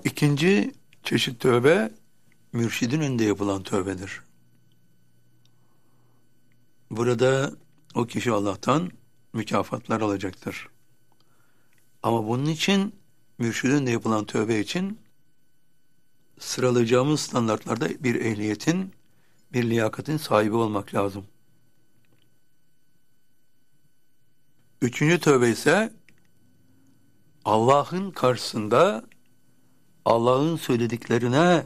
İkinci çeşit tövbe, mürşidin önünde yapılan tövbedir. Burada o kişi Allah'tan mükafatlar alacaktır. Ama bunun için, mürşidin önünde yapılan tövbe için sıralayacağımız standartlarda bir ehliyetin, bir liyakatin sahibi olmak lazım. Üçüncü tövbe ise Allah'ın karşısında Allah'ın söylediklerine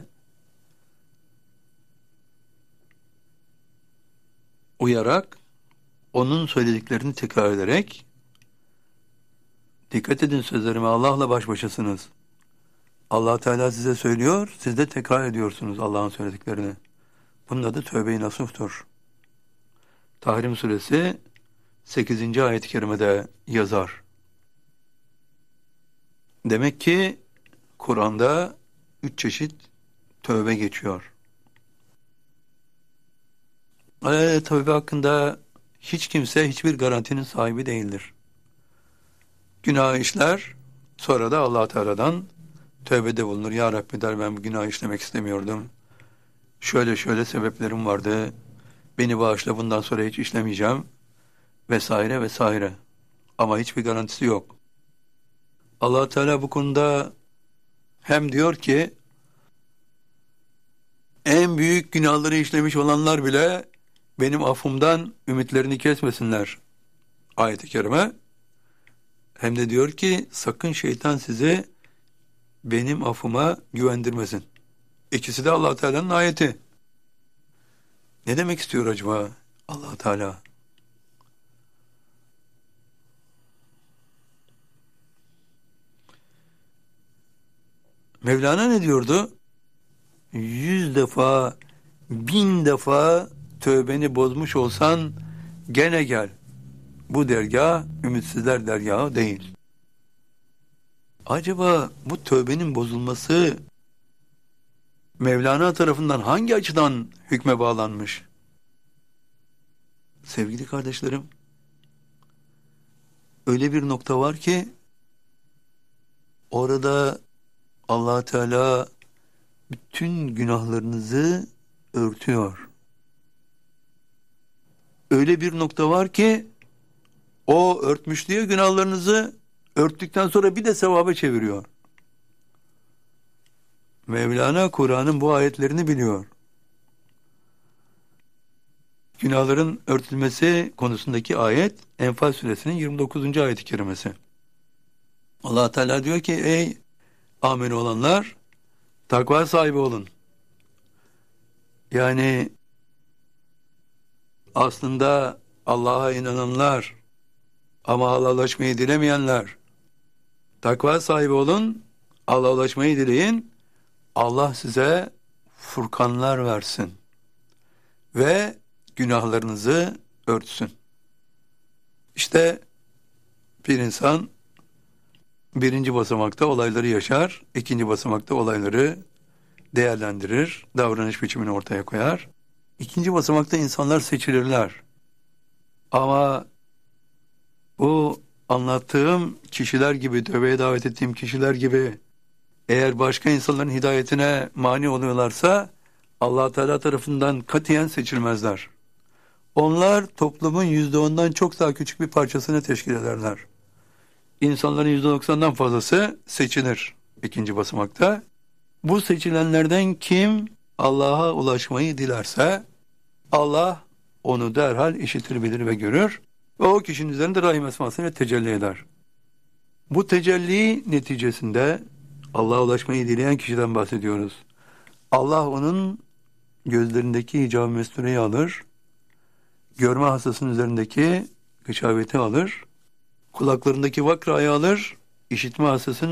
uyarak, onun söylediklerini tekrar ederek, dikkat edin sözlerime, Allah'la baş başasınız. Allah Teala size söylüyor, siz de tekrar ediyorsunuz Allah'ın söylediklerini. Bunun adı tövbe-i nasuhtur. Tahrim suresi 8. ayet-i kerimede yazar. Demek ki Kur'an'da 3 çeşit tövbe geçiyor. Tövbe hakkında hiç kimse hiçbir garantinin sahibi değildir. Günah işler, sonra da Allah Teala'dan tövbede bulunur. Ya Rabbi der, ben bu günah işlemek istemiyordum. Şöyle sebeplerim vardı. Beni bağışla, bundan sonra hiç işlemeyeceğim. Vesaire vesaire. Ama hiçbir garantisi yok. Allah Teala bu konuda hem diyor ki en büyük günahları işlemiş olanlar bile benim affımdan ümitlerini kesmesinler ayet-i kerime. Hem de diyor ki sakın şeytan sizi benim affıma güvendirmesin. İkisi de Allah Teala'nın ayeti. Ne demek istiyor acaba Allah Teala? Mevlana ne diyordu? 100 defa, 1000 defa tövbeni bozmuş olsan gene gel. Bu dergah ümitsizler dergahı değil. Acaba bu tövbenin bozulması Mevlana tarafından hangi açıdan hükme bağlanmış? Sevgili kardeşlerim, öyle bir nokta var ki orada Allah Teala bütün günahlarınızı örtüyor. Öyle bir nokta var ki o örtmüş diye günahlarınızı örttükten sonra bir de sevaba çeviriyor. Mevlana Kur'an'ın bu ayetlerini biliyor. Günahların örtülmesi konusundaki ayet Enfal suresinin 29. ayet-i kerimesi. Allah Teala diyor ki ey amel olanlar takva sahibi olun. Yani aslında Allah'a inananlar ama Allah'a ulaşmayı dilemeyenler, takva sahibi olun, Allah'a ulaşmayı dileyin, Allah size furkanlar versin ve günahlarınızı örtsün. İşte bir insan birinci basamakta olayları yaşar, ikinci basamakta olayları değerlendirir, davranış biçimini ortaya koyar. İkinci basamakta insanlar seçilirler. Ama bu anlattığım kişiler gibi, tövbeye davet ettiğim kişiler gibi eğer başka insanların hidayetine mani oluyorlarsa Allah Teala tarafından katiyen seçilmezler. Onlar toplumun %10'dan çok daha küçük bir parçasını teşkil ederler. İnsanların %90'dan fazlası seçilir ikinci basamakta. Bu seçilenlerden kim Allah'a ulaşmayı dilerse Allah onu derhal işitir, bilir ve görür ve o kişinin üzerinde rahim esmasıyla tecelli eder. Bu tecelli neticesinde Allah'a ulaşmayı dileyen kişiden bahsediyoruz. Allah onun gözlerindeki hicab-ı mestureyi alır, görme hastasının üzerindeki gıçaveti alır, kulaklarındaki vakrayı alır, işitme hastasının